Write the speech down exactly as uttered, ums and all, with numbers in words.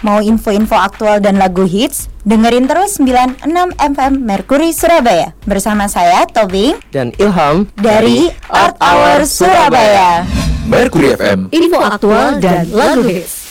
Mau info-info aktual dan lagu hits? Dengerin terus sembilan puluh enam F M Mercury Surabaya. Bersama saya Tobing dan Ilham dari Art Hour Surabaya. Mercury F M, info aktual dan lagu hits.